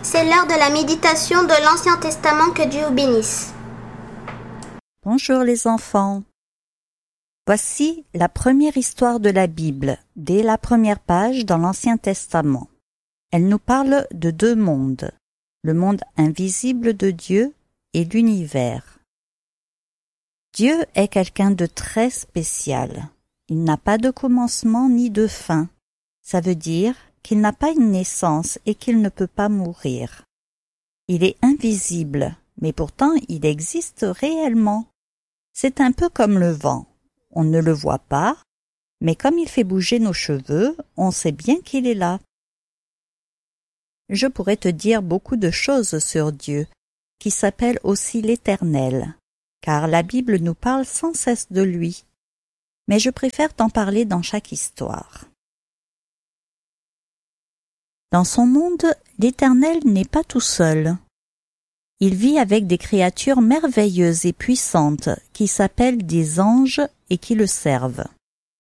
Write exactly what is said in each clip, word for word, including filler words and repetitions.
C'est l'heure de la méditation de l'Ancien Testament, que Dieu vous bénisse. Bonjour les enfants. Voici la première histoire de la Bible, dès la première page dans l'Ancien Testament. Elle nous parle de deux mondes, le monde invisible de Dieu et l'univers. Dieu est quelqu'un de très spécial. Il n'a pas de commencement ni de fin. Ça veut dire qu'il n'a pas une naissance et qu'il ne peut pas mourir. Il est invisible, mais pourtant il existe réellement. C'est un peu comme le vent. On ne le voit pas, mais comme il fait bouger nos cheveux, on sait bien qu'il est là. Je pourrais te dire beaucoup de choses sur Dieu, qui s'appelle aussi l'Éternel, car la Bible nous parle sans cesse de lui. Mais je préfère t'en parler dans chaque histoire. Dans son monde, l'Éternel n'est pas tout seul. Il vit avec des créatures merveilleuses et puissantes qui s'appellent des anges et qui le servent.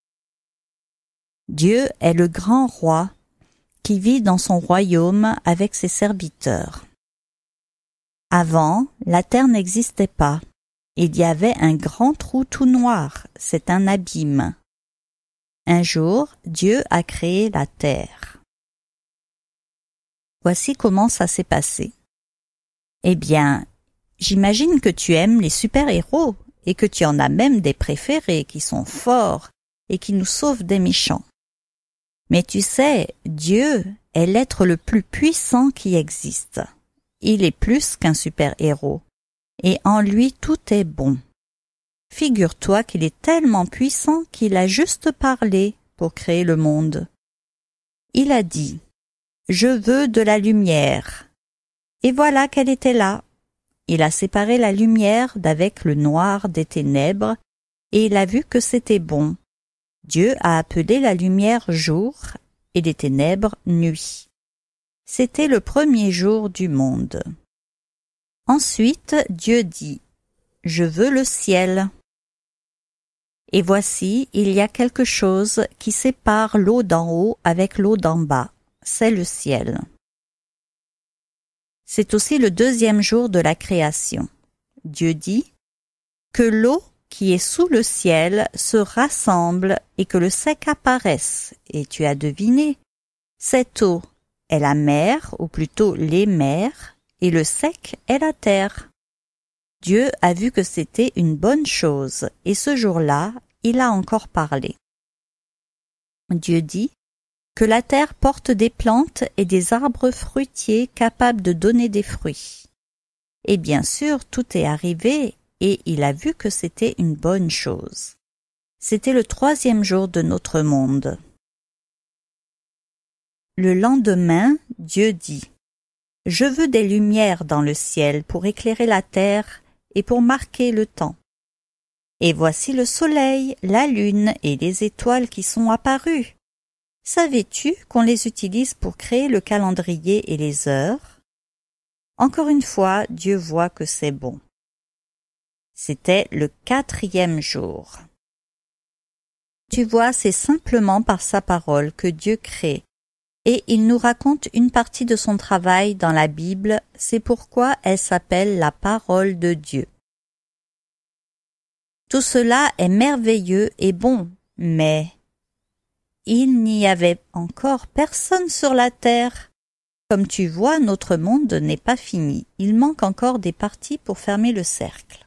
Dieu est le grand roi qui vit dans son royaume avec ses serviteurs. Avant, la terre n'existait pas. Il y avait un grand trou tout noir, c'est un abîme. Un jour, Dieu a créé la terre. Voici comment ça s'est passé. Eh bien, j'imagine que tu aimes les super-héros et que tu en as même des préférés qui sont forts et qui nous sauvent des méchants. Mais tu sais, Dieu est l'être le plus puissant qui existe. Il est plus qu'un super-héros, et en lui tout est bon. Figure-toi qu'il est tellement puissant qu'il a juste parlé pour créer le monde. Il a dit « Je veux de la lumière ». Et voilà qu'elle était là. Il a séparé la lumière d'avec le noir des ténèbres, et il a vu que c'était bon. Dieu a appelé la lumière jour et les ténèbres nuit. C'était le premier jour du monde. Ensuite, Dieu dit « Je veux le ciel ». Et voici, il y a quelque chose qui sépare l'eau d'en haut avec l'eau d'en bas. C'est le ciel. C'est aussi le deuxième jour de la création. Dieu dit que l'eau qui est sous le ciel se rassemble et que le sec apparaisse. Et tu as deviné, cette eau est la mer, ou plutôt les mers, et le sec est la terre. Dieu a vu que c'était une bonne chose, et ce jour-là, il a encore parlé. Dieu dit que la terre porte des plantes et des arbres fruitiers capables de donner des fruits. Et bien sûr, tout est arrivé et il a vu que c'était une bonne chose. C'était le troisième jour de notre monde. Le lendemain, Dieu dit « Je veux des lumières dans le ciel pour éclairer la terre et pour marquer le temps. » Et voici le soleil, la lune et les étoiles qui sont apparues. Savais-tu qu'on les utilise pour créer le calendrier et les heures? Encore une fois, Dieu voit que c'est bon. C'était le quatrième jour. Tu vois, c'est simplement par sa parole que Dieu crée, et il nous raconte une partie de son travail dans la Bible, c'est pourquoi elle s'appelle la parole de Dieu. Tout cela est merveilleux et bon, mais il n'y avait encore personne sur la terre. Comme tu vois, notre monde n'est pas fini. Il manque encore des parties pour fermer le cercle.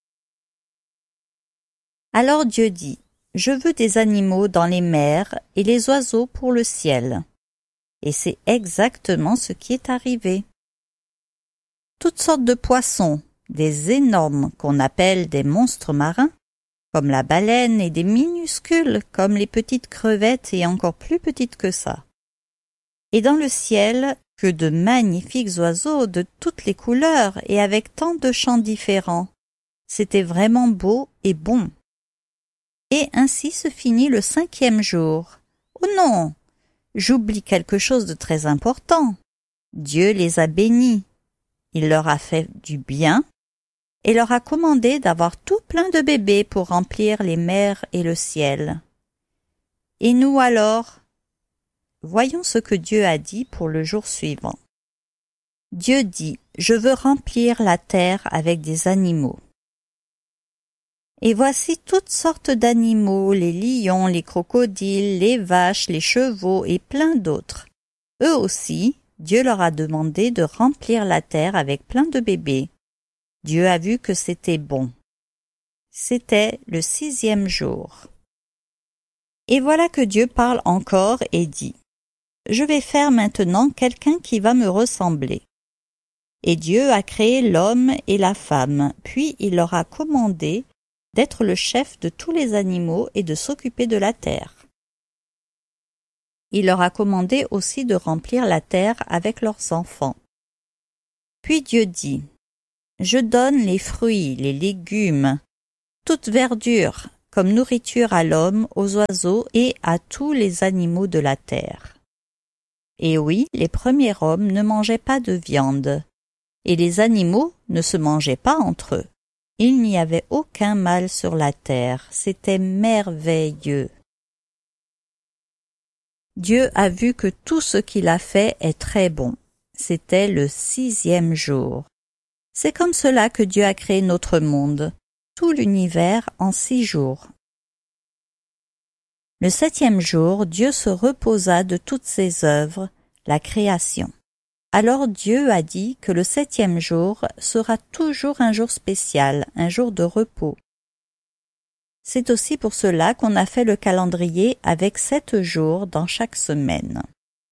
Alors Dieu dit, « Je veux des animaux dans les mers et les oiseaux pour le ciel. » Et c'est exactement ce qui est arrivé. Toutes sortes de poissons, des énormes qu'on appelle des monstres marins, comme la baleine, et des minuscules comme les petites crevettes et encore plus petites que ça. Et dans le ciel, que de magnifiques oiseaux de toutes les couleurs et avec tant de chants différents. C'était vraiment beau et bon. Et ainsi se finit le cinquième jour. Oh non, j'oublie quelque chose de très important. Dieu les a bénis. Il leur a fait du bien et leur a commandé d'avoir tout plein de bébés pour remplir les mers et le ciel. Et nous alors? Voyons ce que Dieu a dit pour le jour suivant. Dieu dit, « Je veux remplir la terre avec des animaux. » Et voici toutes sortes d'animaux, les lions, les crocodiles, les vaches, les chevaux et plein d'autres. Eux aussi, Dieu leur a demandé de remplir la terre avec plein de bébés. Dieu a vu que c'était bon. C'était le sixième jour. Et voilà que Dieu parle encore et dit, « Je vais faire maintenant quelqu'un qui va me ressembler. » Et Dieu a créé l'homme et la femme, puis il leur a commandé d'être le chef de tous les animaux et de s'occuper de la terre. Il leur a commandé aussi de remplir la terre avec leurs enfants. Puis Dieu dit, « Je donne les fruits, les légumes, toute verdure, comme nourriture à l'homme, aux oiseaux et à tous les animaux de la terre. » Et oui, les premiers hommes ne mangeaient pas de viande, et les animaux ne se mangeaient pas entre eux. Il n'y avait aucun mal sur la terre, c'était merveilleux. Dieu a vu que tout ce qu'il a fait est très bon. C'était le sixième jour. C'est comme cela que Dieu a créé notre monde, tout l'univers en six jours. Le septième jour, Dieu se reposa de toutes ses œuvres, la création. Alors Dieu a dit que le septième jour sera toujours un jour spécial, un jour de repos. C'est aussi pour cela qu'on a fait le calendrier avec sept jours dans chaque semaine.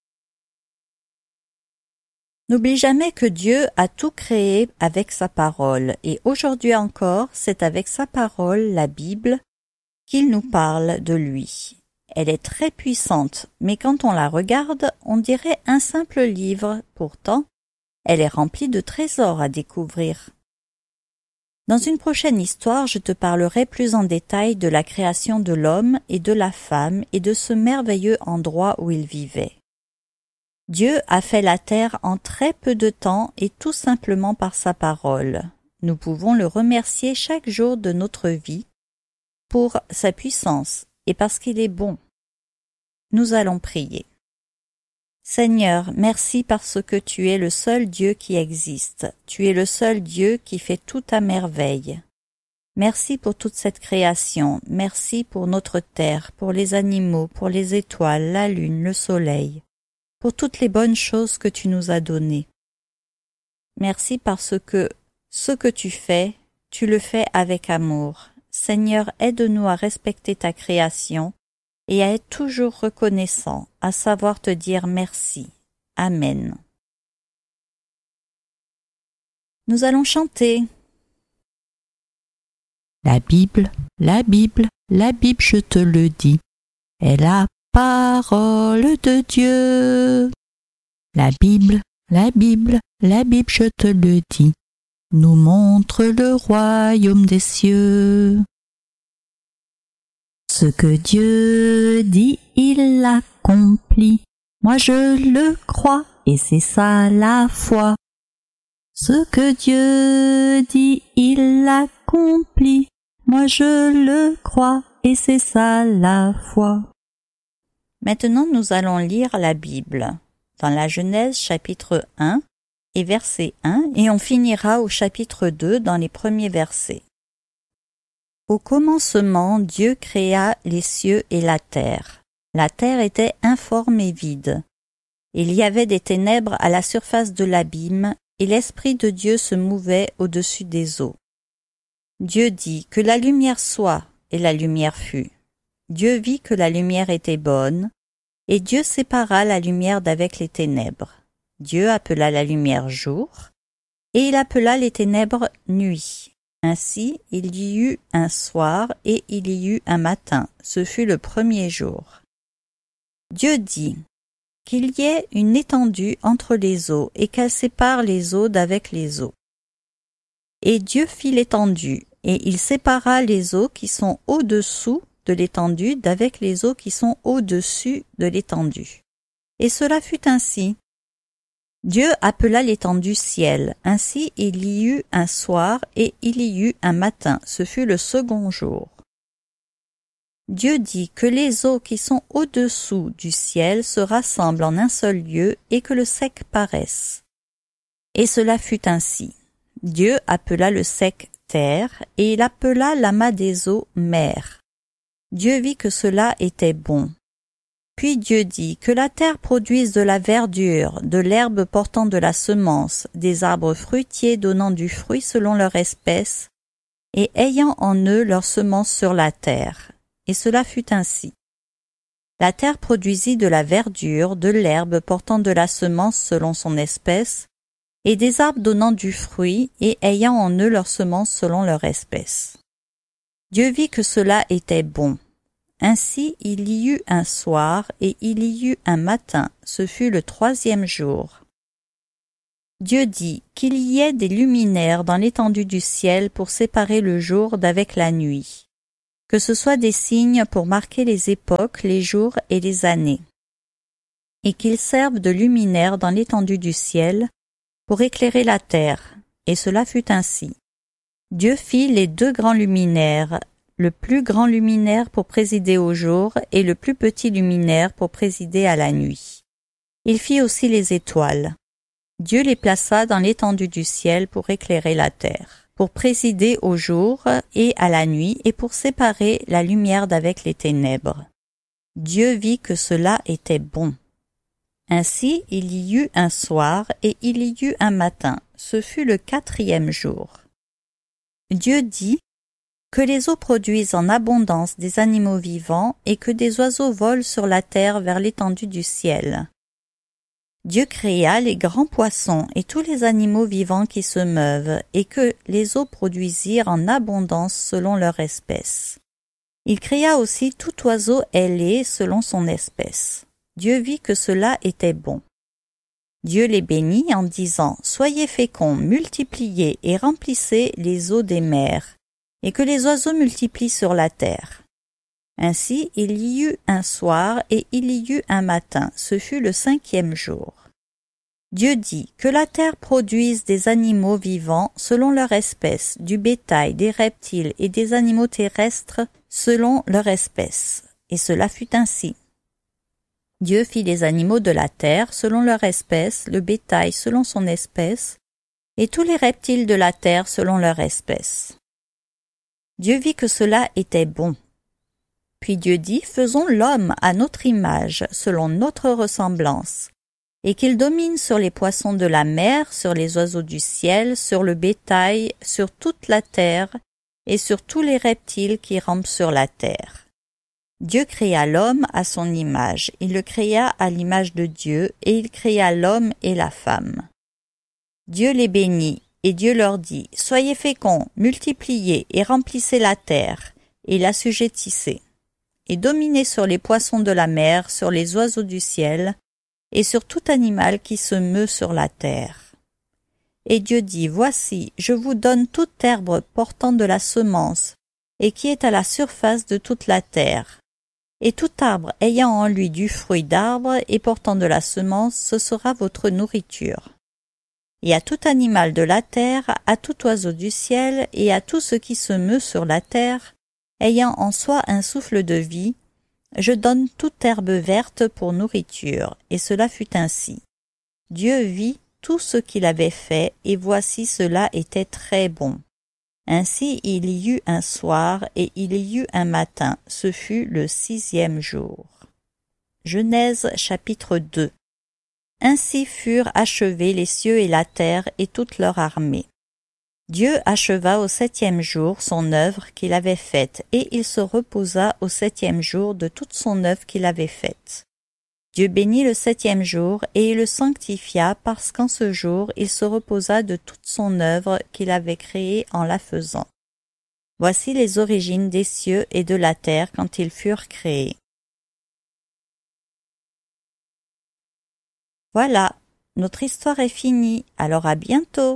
N'oublie jamais que Dieu a tout créé avec sa parole, et aujourd'hui encore, c'est avec sa parole, la Bible, qu'il nous parle de lui. Elle est très puissante, mais quand on la regarde, on dirait un simple livre. Pourtant, elle est remplie de trésors à découvrir. Dans une prochaine histoire, je te parlerai plus en détail de la création de l'homme et de la femme et de ce merveilleux endroit où ils vivaient. Dieu a fait la terre en très peu de temps et tout simplement par sa parole. Nous pouvons le remercier chaque jour de notre vie pour sa puissance et parce qu'il est bon. Nous allons prier. Seigneur, merci parce que tu es le seul Dieu qui existe. Tu es le seul Dieu qui fait tout à merveille. Merci pour toute cette création. Merci pour notre terre, pour les animaux, pour les étoiles, la lune, le soleil, pour toutes les bonnes choses que tu nous as données. Merci parce que ce que tu fais, tu le fais avec amour. Seigneur, aide-nous à respecter ta création et à être toujours reconnaissant, à savoir te dire merci. Amen. Nous allons chanter. La Bible, la Bible, la Bible, je te le dis, est la parole de Dieu. La Bible, la Bible, la Bible, je te le dis, nous montre le royaume des cieux. Ce que Dieu dit, il l'accomplit. Moi je le crois et c'est ça la foi. Ce que Dieu dit, il l'accomplit. Moi je le crois et c'est ça la foi. Maintenant nous allons lire la Bible dans la Genèse chapitre un et verset un et on finira au chapitre deux dans les premiers versets. Au commencement, Dieu créa les cieux et la terre. La terre était informe et vide. Il y avait des ténèbres à la surface de l'abîme, et l'Esprit de Dieu se mouvait au-dessus des eaux. Dieu dit que la lumière soit, et la lumière fut. Dieu vit que la lumière était bonne, et Dieu sépara la lumière d'avec les ténèbres. Dieu appela la lumière jour, et il appela les ténèbres nuit. Ainsi, il y eut un soir et il y eut un matin. Ce fut le premier jour. Dieu dit qu'il y ait une étendue entre les eaux et qu'elle sépare les eaux d'avec les eaux. Et Dieu fit l'étendue, et il sépara les eaux qui sont au-dessous de l'étendue d'avec les eaux qui sont au-dessus de l'étendue. Et cela fut ainsi. Dieu appela l'étendue ciel. Ainsi il y eut un soir et il y eut un matin. Ce fut le second jour. Dieu dit que les eaux qui sont au-dessous du ciel se rassemblent en un seul lieu et que le sec paraisse. Et cela fut ainsi. Dieu appela le sec terre, et il appela l'amas des eaux mer. Dieu vit que cela était bon. Puis Dieu dit que la terre produise de la verdure, de l'herbe portant de la semence, des arbres fruitiers donnant du fruit selon leur espèce, et ayant en eux leur semence sur la terre. Et cela fut ainsi. La terre produisit de la verdure, de l'herbe portant de la semence selon son espèce, et des arbres donnant du fruit, et ayant en eux leur semence selon leur espèce. Dieu vit que cela était bon. Ainsi il y eut un soir, et il y eut un matin, ce fut le troisième jour. Dieu dit qu'il y ait des luminaires dans l'étendue du ciel pour séparer le jour d'avec la nuit, que ce soit des signes pour marquer les époques, les jours et les années, et qu'ils servent de luminaires dans l'étendue du ciel pour éclairer la terre, et cela fut ainsi. Dieu fit les deux grands luminaires, le plus grand luminaire pour présider au jour et le plus petit luminaire pour présider à la nuit. Il fit aussi les étoiles. Dieu les plaça dans l'étendue du ciel pour éclairer la terre, pour présider au jour et à la nuit et pour séparer la lumière d'avec les ténèbres. Dieu vit que cela était bon. Ainsi il y eut un soir et il y eut un matin, ce fut le quatrième jour. Dieu dit que les eaux produisent en abondance des animaux vivants et que des oiseaux volent sur la terre vers l'étendue du ciel. Dieu créa les grands poissons et tous les animaux vivants qui se meuvent, et que les eaux produisirent en abondance selon leur espèce. Il créa aussi tout oiseau ailé selon son espèce. Dieu vit que cela était bon. Dieu les bénit en disant « Soyez féconds, multipliez et remplissez les eaux des mers, et que les oiseaux multiplient sur la terre. » Ainsi il y eut un soir et il y eut un matin, ce fut le cinquième jour. Dieu dit que la terre produise des animaux vivants selon leur espèce, du bétail, des reptiles et des animaux terrestres selon leur espèce. Et cela fut ainsi. Dieu fit les animaux de la terre selon leur espèce, le bétail selon son espèce, et tous les reptiles de la terre selon leur espèce. Dieu vit que cela était bon. Puis Dieu dit, faisons l'homme à notre image, selon notre ressemblance, et qu'il domine sur les poissons de la mer, sur les oiseaux du ciel, sur le bétail, sur toute la terre, et sur tous les reptiles qui rampent sur la terre. Dieu créa l'homme à son image, il le créa à l'image de Dieu, et il créa l'homme et la femme. Dieu les bénit, et Dieu leur dit, soyez féconds, multipliez et remplissez la terre, et l'assujettissez, et dominez sur les poissons de la mer, sur les oiseaux du ciel, et sur tout animal qui se meut sur la terre. Et Dieu dit, voici, je vous donne toute herbe portant de la semence, et qui est à la surface de toute la terre. Et tout arbre ayant en lui du fruit d'arbre et portant de la semence, ce sera votre nourriture. Et à tout animal de la terre, à tout oiseau du ciel, et à tout ce qui se meut sur la terre, ayant en soi un souffle de vie, je donne toute herbe verte pour nourriture, et cela fut ainsi. Dieu vit tout ce qu'il avait fait, et voici cela était très bon. Ainsi il y eut un soir, et il y eut un matin, ce fut le sixième jour. Genèse chapitre deux. Ainsi furent achevés les cieux et la terre et toute leur armée. Dieu acheva au septième jour son œuvre qu'il avait faite, et il se reposa au septième jour de toute son œuvre qu'il avait faite. Dieu bénit le septième jour, et il le sanctifia, parce qu'en ce jour il se reposa de toute son œuvre qu'il avait créée en la faisant. Voici les origines des cieux et de la terre quand ils furent créés. Voilà, notre histoire est finie, alors à bientôt.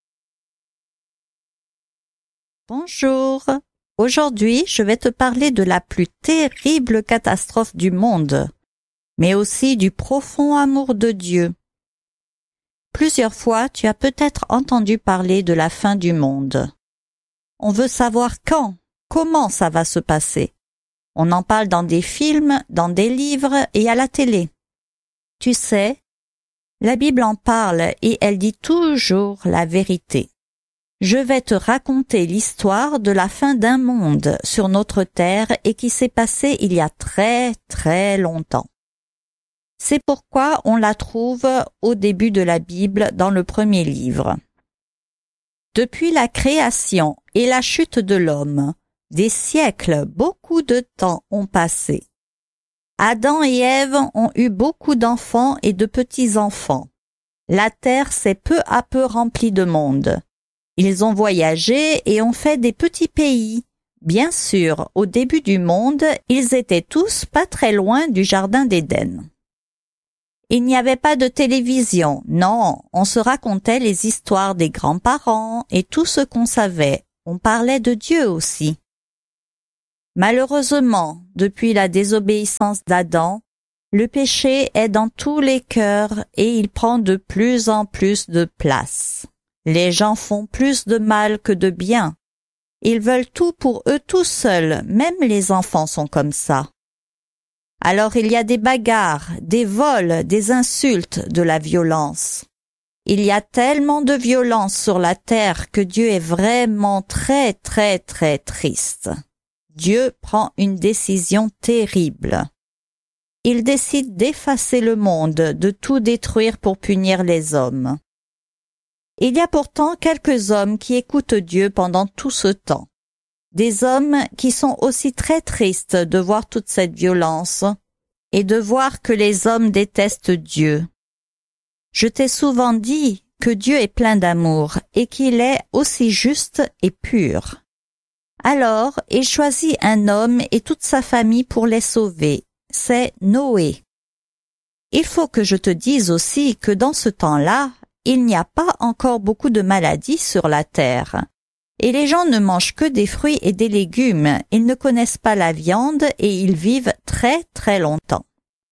Bonjour, aujourd'hui je vais te parler de la plus terrible catastrophe du monde, mais aussi du profond amour de Dieu. Plusieurs fois tu as peut-être entendu parler de la fin du monde. On veut savoir quand, comment ça va se passer. On en parle dans des films, dans des livres et à la télé. Tu sais, La Bible en parle et elle dit toujours la vérité. Je vais te raconter l'histoire de la fin d'un monde sur notre terre et qui s'est passé il y a très très longtemps. C'est pourquoi on la trouve au début de la Bible dans le premier livre. Depuis la création et la chute de l'homme, des siècles, beaucoup de temps ont passé. Adam et Ève ont eu beaucoup d'enfants et de petits-enfants. La terre s'est peu à peu remplie de monde. Ils ont voyagé et ont fait des petits pays. Bien sûr, au début du monde, ils étaient tous pas très loin du jardin d'Éden. Il n'y avait pas de télévision, non, on se racontait les histoires des grands-parents et tout ce qu'on savait. On parlait de Dieu aussi. Malheureusement, depuis la désobéissance d'Adam, le péché est dans tous les cœurs et il prend de plus en plus de place. Les gens font plus de mal que de bien. Ils veulent tout pour eux tout seuls, même les enfants sont comme ça. Alors il y a des bagarres, des vols, des insultes, de la violence. Il y a tellement de violence sur la terre que Dieu est vraiment très très très triste. Dieu prend une décision terrible. Il décide d'effacer le monde, de tout détruire pour punir les hommes. Il y a pourtant quelques hommes qui écoutent Dieu pendant tout ce temps. Des hommes qui sont aussi très tristes de voir toute cette violence et de voir que les hommes détestent Dieu. Je t'ai souvent dit que Dieu est plein d'amour et qu'il est aussi juste et pur. Alors, il choisit un homme et toute sa famille pour les sauver. C'est Noé. Il faut que je te dise aussi que dans ce temps-là, il n'y a pas encore beaucoup de maladies sur la terre. Et les gens ne mangent que des fruits et des légumes, ils ne connaissent pas la viande et ils vivent très très longtemps.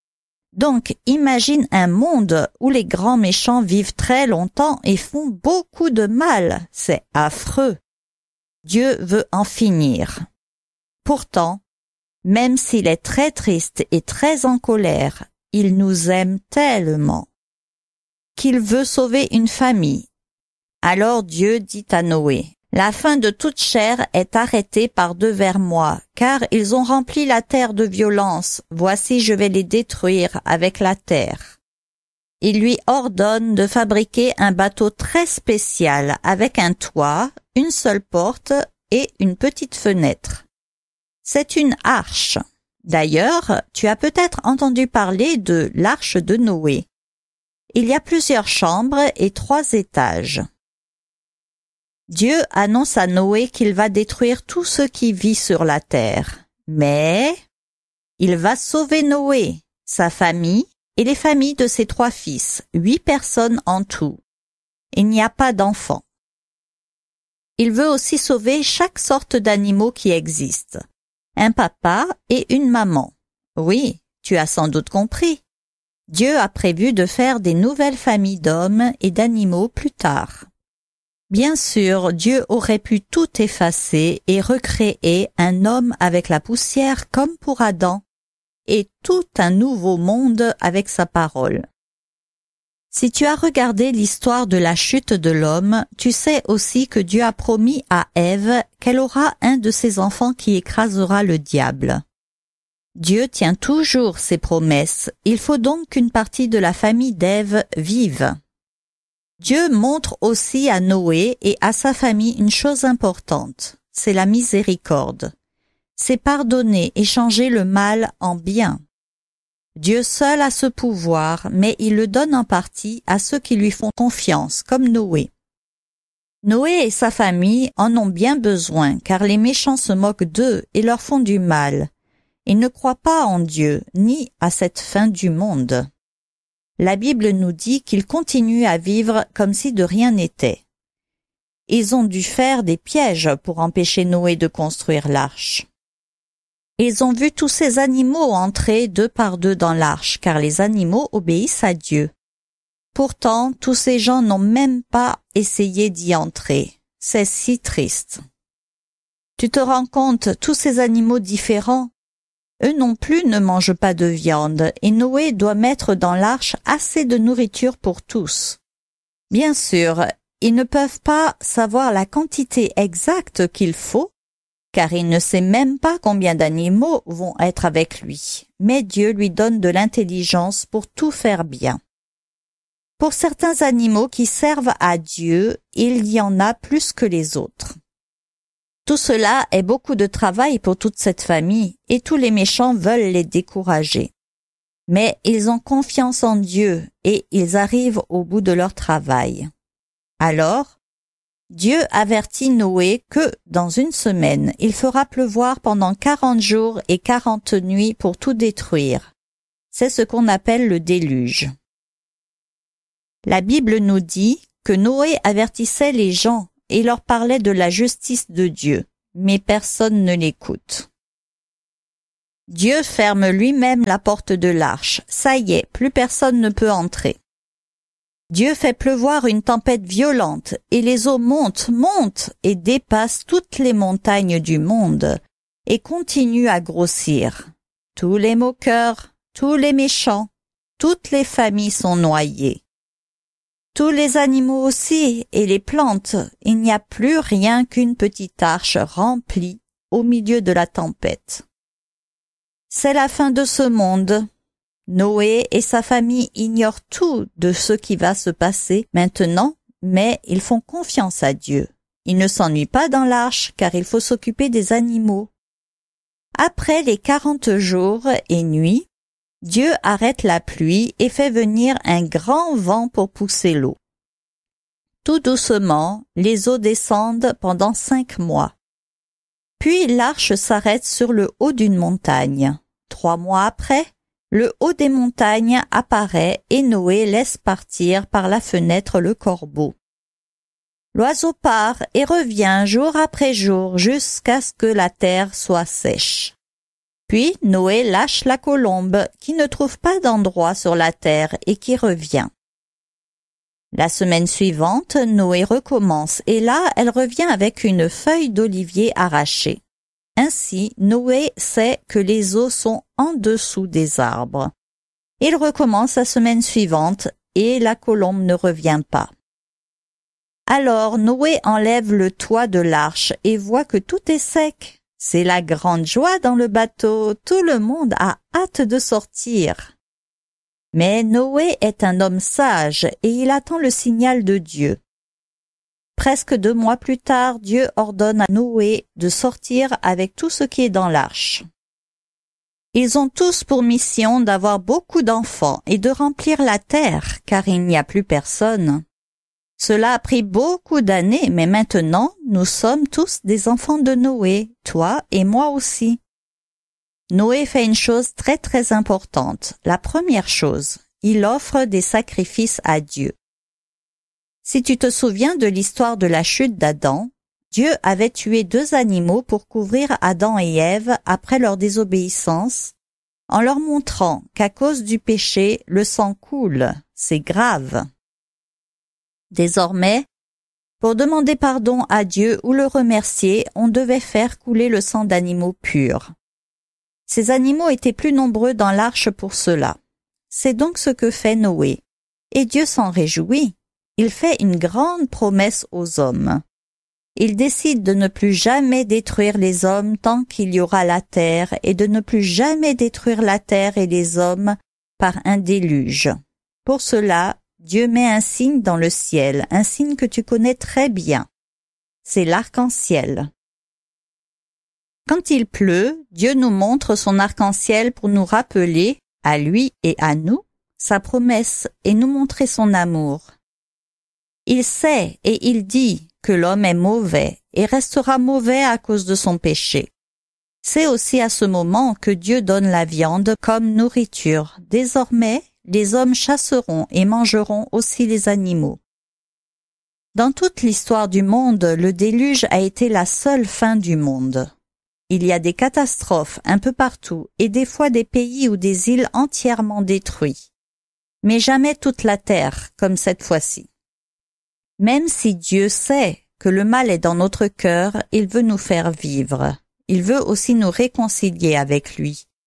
Donc, imagine un monde où les grands méchants vivent très longtemps et font beaucoup de mal. C'est affreux. Dieu veut en finir. Pourtant, même s'il est très triste et très en colère, il nous aime tellement qu'il veut sauver une famille. Alors Dieu dit à Noé, « La fin de toute chair est arrêtée par devers moi, car ils ont rempli la terre de violence. Voici, je vais les détruire avec la terre. » Il lui ordonne de fabriquer un bateau très spécial avec un toit, une seule porte et une petite fenêtre. C'est une arche. D'ailleurs, tu as peut-être entendu parler de l'arche de Noé. Il y a plusieurs chambres et trois étages. Dieu annonce à Noé qu'il va détruire tout ce qui vit sur la terre. Mais il va sauver Noé, sa famille et les familles de ses trois fils, huit personnes en tout. Il n'y a pas d'enfants. Il veut aussi sauver chaque sorte d'animaux qui existent. Un papa et une maman. Oui, tu as sans doute compris. Dieu a prévu de faire des nouvelles familles d'hommes et d'animaux plus tard. Bien sûr, Dieu aurait pu tout effacer et recréer un homme avec la poussière comme pour Adam, et tout un nouveau monde avec sa parole. Si tu as regardé l'histoire de la chute de l'homme, tu sais aussi que Dieu a promis à Ève qu'elle aura un de ses enfants qui écrasera le diable. Dieu tient toujours ses promesses, il faut donc qu'une partie de la famille d'Ève vive. Dieu montre aussi à Noé et à sa famille une chose importante, c'est la miséricorde. C'est pardonner et changer le mal en bien. Dieu seul a ce pouvoir, mais il le donne en partie à ceux qui lui font confiance, comme Noé. Noé et sa famille en ont bien besoin, car les méchants se moquent d'eux et leur font du mal. Ils ne croient pas en Dieu, ni à cette fin du monde. La Bible nous dit qu'ils continuent à vivre comme si de rien n'était. Ils ont dû faire des pièges pour empêcher Noé de construire l'arche. Ils ont vu tous ces animaux entrer deux par deux dans l'arche, car les animaux obéissent à Dieu. Pourtant, tous ces gens n'ont même pas essayé d'y entrer. C'est si triste. Tu te rends compte, tous ces animaux différents, Eux non plus ne mangent pas de viande, et Noé doit mettre dans l'arche assez de nourriture pour tous. Bien sûr, ils ne peuvent pas savoir la quantité exacte qu'il faut, car il ne sait même pas combien d'animaux vont être avec lui, mais Dieu lui donne de l'intelligence pour tout faire bien. Pour certains animaux qui servent à Dieu, il y en a plus que les autres. Tout cela est beaucoup de travail pour toute cette famille, et tous les méchants veulent les décourager. Mais ils ont confiance en Dieu, et ils arrivent au bout de leur travail. Alors, Dieu avertit Noé que, dans une semaine, il fera pleuvoir pendant quarante jours et quarante nuits pour tout détruire. C'est ce qu'on appelle le déluge. La Bible nous dit que Noé avertissait les gens et leur parlait de la justice de Dieu, mais personne ne l'écoute. Dieu ferme lui-même la porte de l'arche. Ça y est, plus personne ne peut entrer. Dieu fait pleuvoir une tempête violente, et les eaux montent, montent et dépassent toutes les montagnes du monde, et continuent à grossir. Tous les moqueurs, tous les méchants, toutes les familles sont noyées. Tous les animaux aussi, et les plantes, il n'y a plus rien qu'une petite arche remplie au milieu de la tempête. C'est la fin de ce monde. Noé et sa famille ignorent tout de ce qui va se passer maintenant, mais ils font confiance à Dieu. Ils ne s'ennuient pas dans l'arche car il faut s'occuper des animaux. Après les quarante jours et nuits, Dieu arrête la pluie et fait venir un grand vent pour pousser l'eau. Tout doucement, les eaux descendent pendant cinq mois. Puis l'arche s'arrête sur le haut d'une montagne. Trois mois après, le haut des montagnes apparaît et Noé laisse partir par la fenêtre le corbeau. L'oiseau part et revient jour après jour jusqu'à ce que la terre soit sèche. Puis Noé lâche la colombe qui ne trouve pas d'endroit sur la terre et qui revient. La semaine suivante, Noé recommence et là, elle revient avec une feuille d'olivier arrachée. Ainsi, Noé sait que les eaux sont en dessous des arbres. Il recommence la semaine suivante et la colombe ne revient pas. Alors Noé enlève le toit de l'arche et voit que tout est sec. C'est la grande joie dans le bateau, tout le monde a hâte de sortir. Mais Noé est un homme sage et il attend le signal de Dieu. Presque deux mois plus tard, Dieu ordonne à Noé de sortir avec tout ce qui est dans l'arche. Ils ont tous pour mission d'avoir beaucoup d'enfants et de remplir la terre, car il n'y a plus personne. Cela a pris beaucoup d'années, mais maintenant, nous sommes tous des enfants de Noé, toi et moi aussi. Noé fait une chose très très importante. La première chose, il offre des sacrifices à Dieu. Si tu te souviens de l'histoire de la chute d'Adam, Dieu avait tué deux animaux pour couvrir Adam et Ève après leur désobéissance, en leur montrant qu'à cause du péché, le sang coule, c'est grave. Désormais, pour demander pardon à Dieu ou le remercier, on devait faire couler le sang d'animaux purs. Ces animaux étaient plus nombreux dans l'arche pour cela. C'est donc ce que fait Noé. Et Dieu s'en réjouit. Il fait une grande promesse aux hommes. Il décide de ne plus jamais détruire les hommes tant qu'il y aura la terre et de ne plus jamais détruire la terre et les hommes par un déluge. Pour cela, Dieu met un signe dans le ciel, un signe que tu connais très bien. C'est l'arc-en-ciel. Quand il pleut, Dieu nous montre son arc-en-ciel pour nous rappeler, à lui et à nous, sa promesse et nous montrer son amour. Il sait et il dit que l'homme est mauvais et restera mauvais à cause de son péché. C'est aussi à ce moment que Dieu donne la viande comme nourriture. Désormais, les hommes chasseront et mangeront aussi les animaux. Dans toute l'histoire du monde, le déluge a été la seule fin du monde. Il y a des catastrophes un peu partout et des fois des pays ou des îles entièrement détruits. Mais jamais toute la terre, comme cette fois-ci. Même si Dieu sait que le mal est dans notre cœur, il veut nous faire vivre. Il veut aussi nous réconcilier avec lui.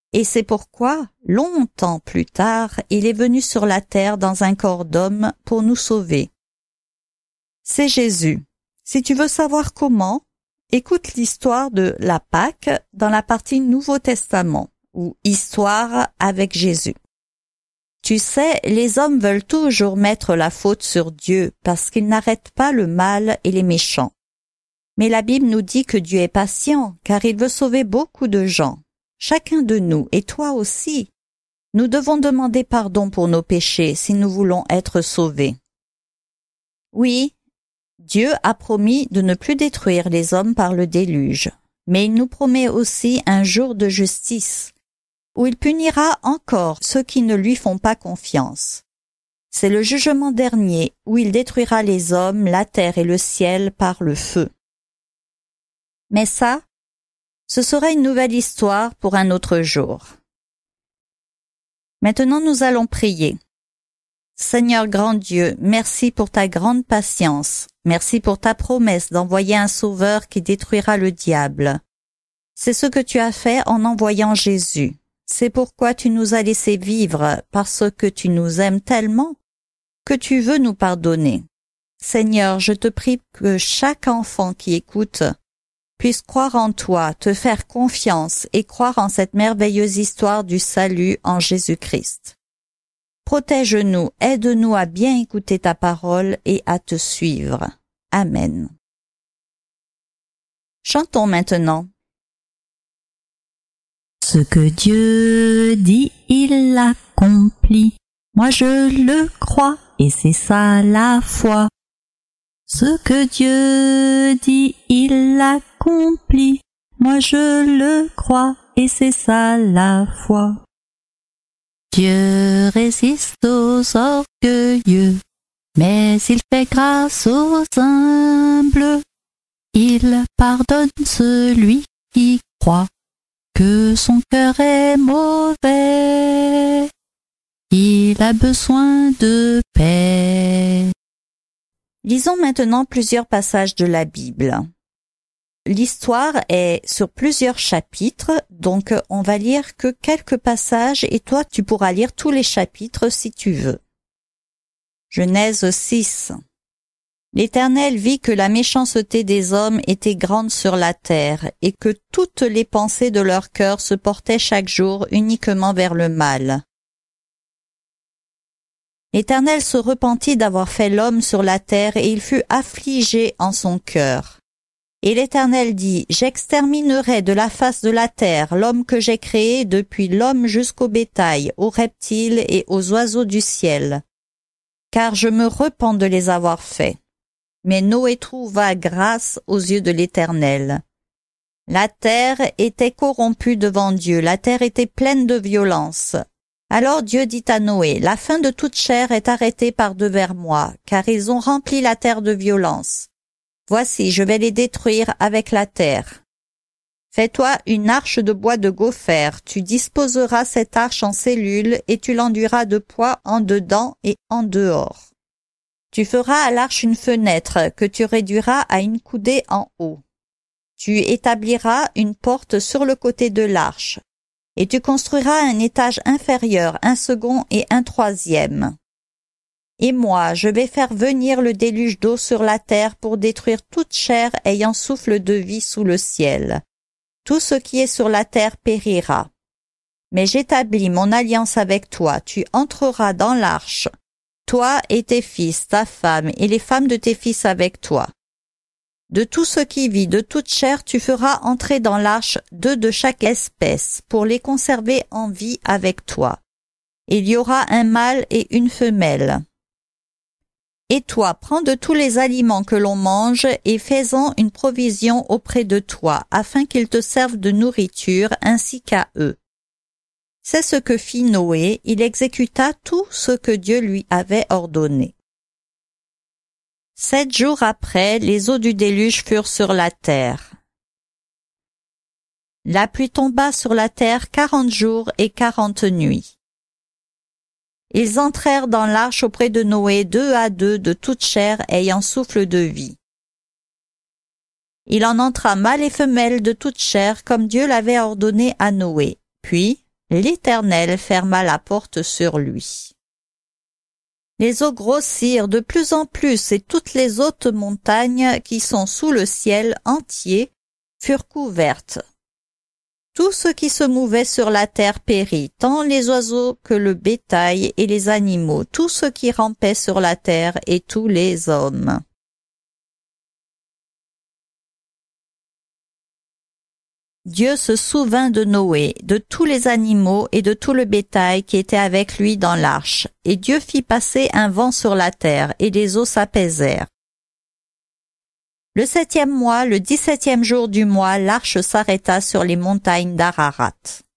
Et c'est pourquoi, longtemps plus tard, il est venu sur la terre dans un corps d'homme pour nous sauver. C'est Jésus. Si tu veux savoir comment, écoute l'histoire de la Pâque dans la partie Nouveau Testament, ou Histoire avec Jésus. Tu sais, les hommes veulent toujours mettre la faute sur Dieu parce qu'ils n'arrêtent pas le mal et les méchants. Mais la Bible nous dit que Dieu est patient, car il veut sauver beaucoup de gens. Chacun de nous, et toi aussi. Nous devons demander pardon pour nos péchés si nous voulons être sauvés. Oui, Dieu a promis de ne plus détruire les hommes par le déluge, mais il nous promet aussi un jour de justice, où il punira encore ceux qui ne lui font pas confiance. C'est le jugement dernier, où il détruira les hommes, la terre et le ciel par le feu. Mais ça, ce sera une nouvelle histoire pour un autre jour. Maintenant, nous allons prier. Seigneur grand Dieu, merci pour ta grande patience. Merci pour ta promesse d'envoyer un sauveur qui détruira le diable. C'est ce que tu as fait en envoyant Jésus. C'est pourquoi tu nous as laissé vivre, parce que tu nous aimes tellement que tu veux nous pardonner. Seigneur, je te prie que chaque enfant qui écoute puisse croire en toi, te faire confiance et croire en cette merveilleuse histoire du salut en Jésus-Christ. Protège-nous, aide-nous à bien écouter ta parole et à te suivre. Amen. Chantons maintenant. Ce que Dieu dit, il l'accomplit. Moi je le crois et c'est ça la foi. Ce que Dieu dit, il l'accomplit. Moi je le crois et c'est ça la foi. Dieu résiste aux orgueilleux, mais il fait grâce aux humbles. Il pardonne celui qui croit que son cœur est mauvais. Il a besoin de paix. Lisons maintenant plusieurs passages de la Bible. L'histoire est sur plusieurs chapitres, donc on va lire que quelques passages et toi tu pourras lire tous les chapitres si tu veux. Genèse six. L'Éternel vit que la méchanceté des hommes était grande sur la terre et que toutes les pensées de leur cœur se portaient chaque jour uniquement vers le mal. L'Éternel se repentit d'avoir fait l'homme sur la terre et il fut affligé en son cœur. Et l'Éternel dit, « J'exterminerai de la face de la terre l'homme que j'ai créé depuis l'homme jusqu'au bétail, aux reptiles et aux oiseaux du ciel, car je me repens de les avoir faits. » Mais Noé trouva grâce aux yeux de l'Éternel. La terre était corrompue devant Dieu, la terre était pleine de violence. Alors Dieu dit à Noé, « La fin de toute chair est arrêtée par devers moi, car ils ont rempli la terre de violence. Voici, je vais les détruire avec la terre. Fais-toi une arche de bois de gopher, tu disposeras cette arche en cellules et tu l'enduiras de poids en dedans et en dehors. Tu feras à l'arche une fenêtre que tu réduiras à une coudée en haut. Tu établiras une porte sur le côté de l'arche. Et tu construiras un étage inférieur, un second et un troisième. Et moi, je vais faire venir le déluge d'eau sur la terre pour détruire toute chair ayant souffle de vie sous le ciel. Tout ce qui est sur la terre périra. Mais j'établis mon alliance avec toi, tu entreras dans l'arche, toi et tes fils, ta femme et les femmes de tes fils avec toi. De tout ce qui vit, de toute chair, tu feras entrer dans l'arche deux de chaque espèce, pour les conserver en vie avec toi. Il y aura un mâle et une femelle. Et toi, prends de tous les aliments que l'on mange et fais-en une provision auprès de toi, afin qu'ils te servent de nourriture ainsi qu'à eux. C'est ce que fit Noé, il exécuta tout ce que Dieu lui avait ordonné. Sept jours après, les eaux du déluge furent sur la terre. La pluie tomba sur la terre quarante jours et quarante nuits. Ils entrèrent dans l'arche auprès de Noé deux à deux de toute chair ayant souffle de vie. Il en entra mâle et femelle de toute chair comme Dieu l'avait ordonné à Noé. Puis, l'Éternel ferma la porte sur lui. Les eaux grossirent de plus en plus et toutes les hautes montagnes qui sont sous le ciel entier furent couvertes. Tout ce qui se mouvait sur la terre périt, tant les oiseaux que le bétail et les animaux, tout ce qui rampait sur la terre et tous les hommes. Dieu se souvint de Noé, de tous les animaux et de tout le bétail qui était avec lui dans l'arche, et Dieu fit passer un vent sur la terre, et les eaux s'apaisèrent. Le septième mois, le dix-septième jour du mois, l'arche s'arrêta sur les montagnes d'Ararat.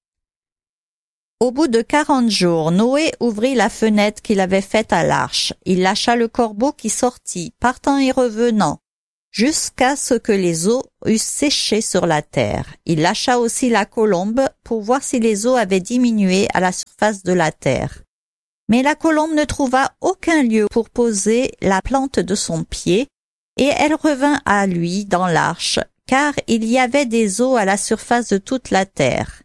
Au bout de quarante jours, Noé ouvrit la fenêtre qu'il avait faite à l'arche. Il lâcha le corbeau qui sortit, partant et revenant, jusqu'à ce que les eaux eussent séché sur la terre. Il lâcha aussi la colombe pour voir si les eaux avaient diminué à la surface de la terre. Mais la colombe ne trouva aucun lieu pour poser la plante de son pied, et elle revint à lui dans l'arche, car il y avait des eaux à la surface de toute la terre.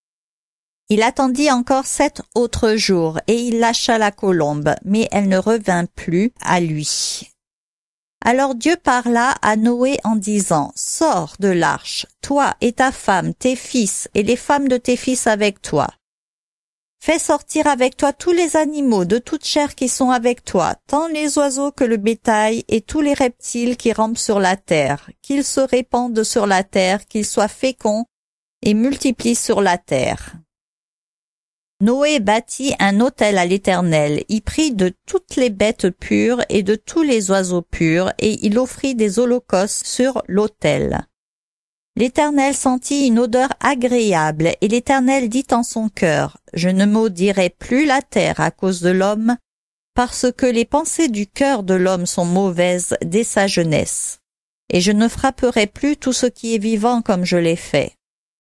Il attendit encore sept autres jours, et il lâcha la colombe, mais elle ne revint plus à lui. Alors Dieu parla à Noé en disant, « Sors de l'arche, toi et ta femme, tes fils et les femmes de tes fils avec toi. Fais sortir avec toi tous les animaux de toute chair qui sont avec toi, tant les oiseaux que le bétail et tous les reptiles qui rampent sur la terre, qu'ils se répandent sur la terre, qu'ils soient féconds et multiplient sur la terre. » Noé bâtit un autel à l'Éternel, y prit de toutes les bêtes pures et de tous les oiseaux purs, et il offrit des holocaustes sur l'autel. L'Éternel sentit une odeur agréable, et l'Éternel dit en son cœur, « Je ne maudirai plus la terre à cause de l'homme, parce que les pensées du cœur de l'homme sont mauvaises dès sa jeunesse, et je ne frapperai plus tout ce qui est vivant comme je l'ai fait.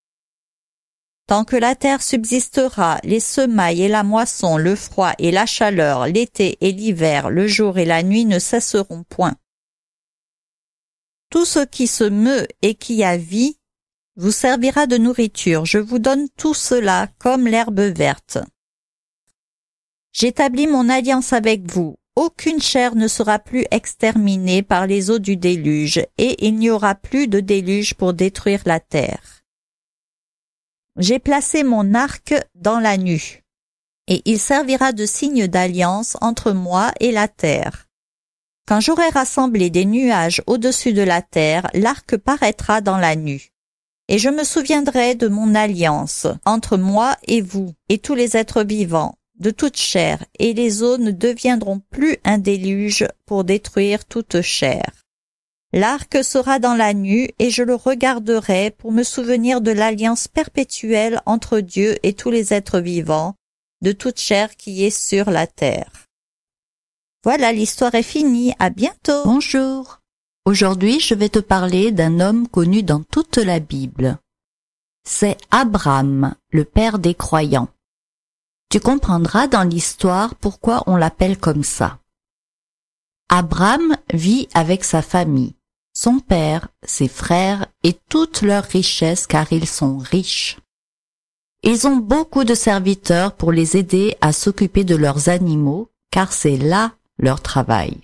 Tant que la terre subsistera, les semailles et la moisson, le froid et la chaleur, l'été et l'hiver, le jour et la nuit ne cesseront point. Tout ce qui se meut et qui a vie vous servira de nourriture. Je vous donne tout cela comme l'herbe verte. J'établis mon alliance avec vous. Aucune chair ne sera plus exterminée par les eaux du déluge, et il n'y aura plus de déluge pour détruire la terre. J'ai placé mon arc dans la nue, et il servira de signe d'alliance entre moi et la terre. Quand j'aurai rassemblé des nuages au-dessus de la terre, l'arc paraîtra dans la nue. Et je me souviendrai de mon alliance entre moi et vous, et tous les êtres vivants, de toute chair, et les eaux ne deviendront plus un déluge pour détruire toute chair. L'arc sera dans la nue, et je le regarderai pour me souvenir de l'alliance perpétuelle entre Dieu et tous les êtres vivants, de toute chair qui est sur la terre. Voilà, l'histoire est finie. À bientôt. Bonjour. Aujourd'hui, je vais te parler d'un homme connu dans toute la Bible. C'est Abraham, le père des croyants. Tu comprendras dans l'histoire pourquoi on l'appelle comme ça. Abraham vit avec sa famille, son père, ses frères et toutes leurs richesses car ils sont riches. Ils ont beaucoup de serviteurs pour les aider à s'occuper de leurs animaux car c'est là leur travail.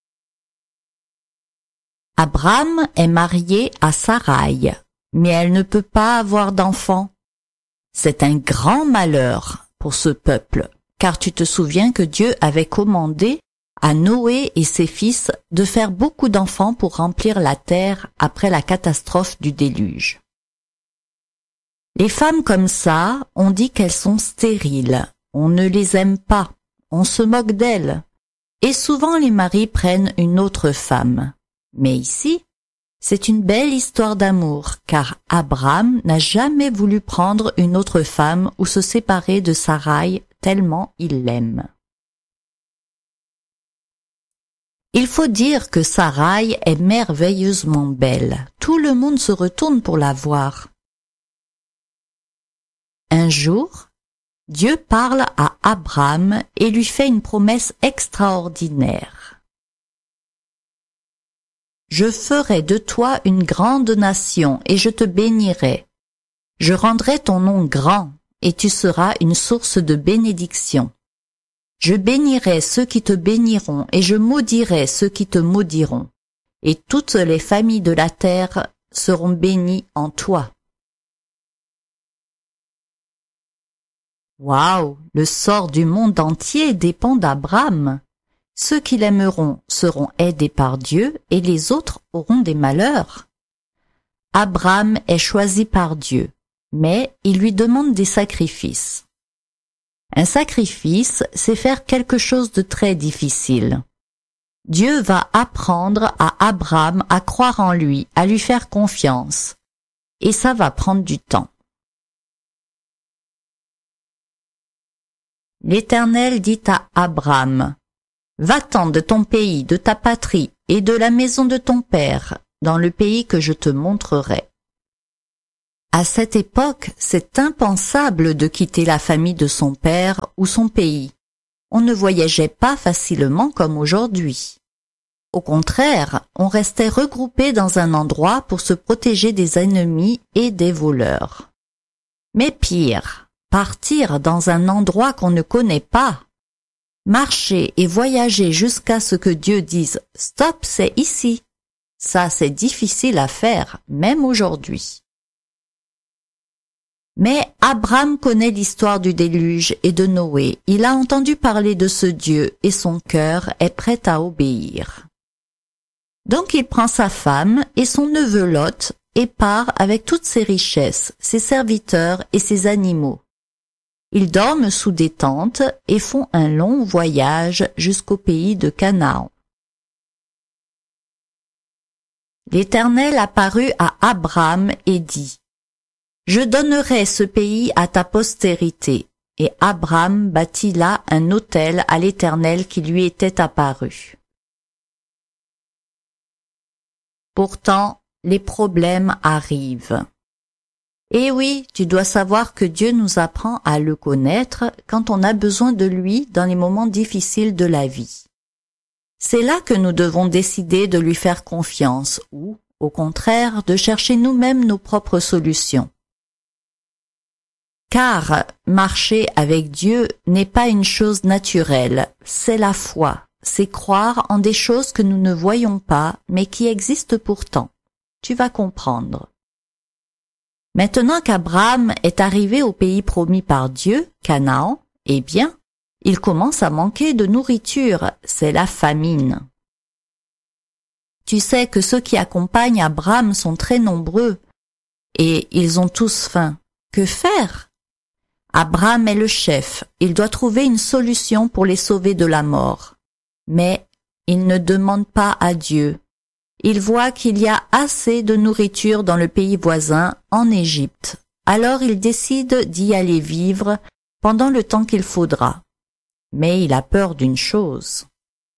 Abraham est marié à Saraï, mais elle ne peut pas avoir d'enfants. C'est un grand malheur pour ce peuple, car tu te souviens que Dieu avait commandé à Noé et ses fils de faire beaucoup d'enfants pour remplir la terre après la catastrophe du déluge. Les femmes comme ça, on dit qu'elles sont stériles, on ne les aime pas, on se moque d'elles, et souvent les maris prennent une autre femme. Mais ici, c'est une belle histoire d'amour, car Abraham n'a jamais voulu prendre une autre femme ou se séparer de Saraï tellement il l'aime. Il faut dire que Saraï est merveilleusement belle. Tout le monde se retourne pour la voir. Un jour, Dieu parle à Abraham et lui fait une promesse extraordinaire. « Je ferai de toi une grande nation et je te bénirai. Je rendrai ton nom grand et tu seras une source de bénédiction. Je bénirai ceux qui te béniront, et je maudirai ceux qui te maudiront. Et toutes les familles de la terre seront bénies en toi. Waouh! Le sort du monde entier dépend d'Abraham. Ceux qui l'aimeront seront aidés par Dieu et les autres auront des malheurs. Abraham est choisi par Dieu, mais il lui demande des sacrifices. Un sacrifice, c'est faire quelque chose de très difficile. Dieu va apprendre à Abraham à croire en lui, à lui faire confiance, et ça va prendre du temps. L'Éternel dit à Abraham, « Va-t'en de ton pays, de ta patrie et de la maison de ton père, dans le pays que je te montrerai. » À cette époque, c'est impensable de quitter la famille de son père ou son pays. On ne voyageait pas facilement comme aujourd'hui. Au contraire, on restait regroupé dans un endroit pour se protéger des ennemis et des voleurs. Mais pire, partir dans un endroit qu'on ne connaît pas. Marcher et voyager jusqu'à ce que Dieu dise « Stop, c'est ici ». Ça, c'est difficile à faire, même aujourd'hui. Mais Abraham connaît l'histoire du déluge et de Noé. Il a entendu parler de ce Dieu et son cœur est prêt à obéir. Donc il prend sa femme et son neveu Lot et part avec toutes ses richesses, ses serviteurs et ses animaux. Ils dorment sous des tentes et font un long voyage jusqu'au pays de Canaan. L'Éternel apparut à Abraham et dit « Je donnerai ce pays à ta postérité. » Et Abraham bâtit là un autel à l'Éternel qui lui était apparu. Pourtant, les problèmes arrivent. Et oui, tu dois savoir que Dieu nous apprend à le connaître quand on a besoin de lui dans les moments difficiles de la vie. C'est là que nous devons décider de lui faire confiance ou, au contraire, de chercher nous-mêmes nos propres solutions. Car marcher avec Dieu n'est pas une chose naturelle, c'est la foi, c'est croire en des choses que nous ne voyons pas, mais qui existent pourtant. Tu vas comprendre. Maintenant qu'Abraham est arrivé au pays promis par Dieu, Canaan, eh bien, il commence à manquer de nourriture, c'est la famine. Tu sais que ceux qui accompagnent Abraham sont très nombreux, et ils ont tous faim. Que faire? Abraham est le chef, il doit trouver une solution pour les sauver de la mort. Mais il ne demande pas à Dieu. Il voit qu'il y a assez de nourriture dans le pays voisin, en Égypte. Alors il décide d'y aller vivre pendant le temps qu'il faudra. Mais il a peur d'une chose.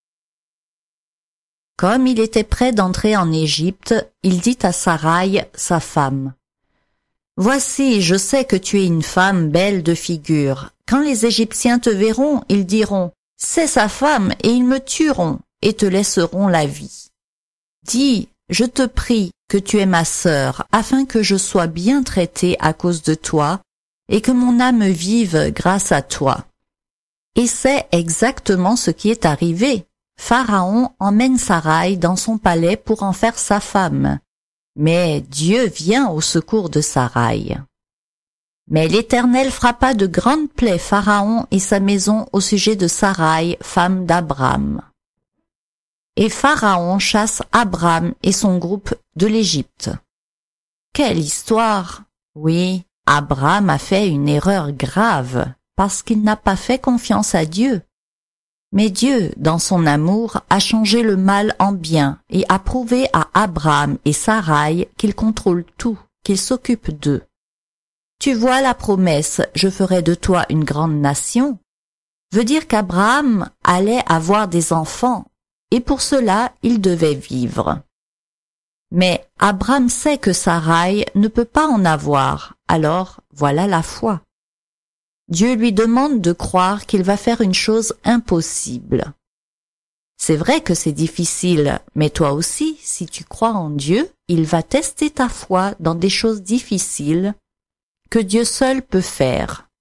Comme il était prêt d'entrer en Égypte, il dit à Saraï, sa femme, « Voici, je sais que tu es une femme belle de figure. Quand les Égyptiens te verront, ils diront, « C'est sa femme, et ils me tueront, et te laisseront la vie. » Dis, je te prie que tu es ma sœur, afin que je sois bien traitée à cause de toi, et que mon âme vive grâce à toi. » Et c'est exactement ce qui est arrivé. Pharaon emmène Saraï dans son palais pour en faire sa femme. Mais Dieu vient au secours de Saraï. Mais l'Éternel frappa de grandes plaies Pharaon et sa maison au sujet de Saraï, femme d'Abraham. Et Pharaon chasse Abraham et son groupe de l'Égypte. Quelle histoire! Oui, Abraham a fait une erreur grave, parce qu'il n'a pas fait confiance à Dieu. Mais Dieu, dans son amour, a changé le mal en bien et a prouvé à Abraham et Saraï qu'il contrôle tout, qu'il s'occupe d'eux. Tu vois la promesse « Je ferai de toi une grande nation » veut dire qu'Abraham allait avoir des enfants et pour cela il devait vivre. Mais Abraham sait que Saraï ne peut pas en avoir, alors voilà la foi. Dieu lui demande de croire qu'il va faire une chose impossible. C'est vrai que c'est difficile, mais toi aussi, si tu crois en Dieu, il va tester ta foi dans des choses difficiles que Dieu seul peut faire.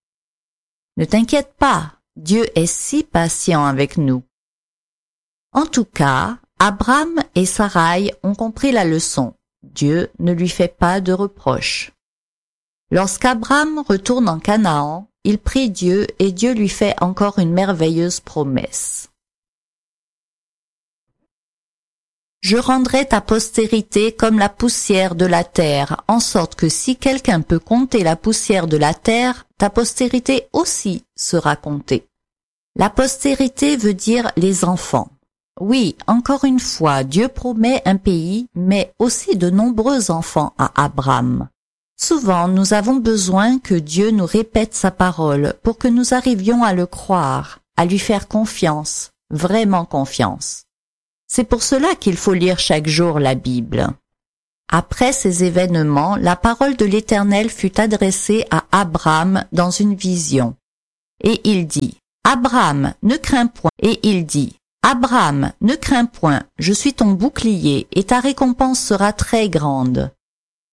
Ne t'inquiète pas, Dieu est si patient avec nous. En tout cas, Abraham et Sarai ont compris la leçon. Dieu ne lui fait pas de reproches. Lorsqu'Abraham retourne en Canaan, il prie Dieu et Dieu lui fait encore une merveilleuse promesse. Je rendrai ta postérité comme la poussière de la terre, en sorte que si quelqu'un peut compter la poussière de la terre, ta postérité aussi sera comptée. La postérité veut dire les enfants. Oui, encore une fois, Dieu promet un pays, mais aussi de nombreux enfants à Abraham. Souvent, nous avons besoin que Dieu nous répète sa parole pour que nous arrivions à le croire, à lui faire confiance, vraiment confiance. C'est pour cela qu'il faut lire chaque jour la Bible. Après ces événements, la parole de l'Éternel fut adressée à Abraham dans une vision. Et il dit, « Abraham, ne crains point. » Et il dit, « Abraham, ne crains point, je suis ton bouclier et ta récompense sera très grande.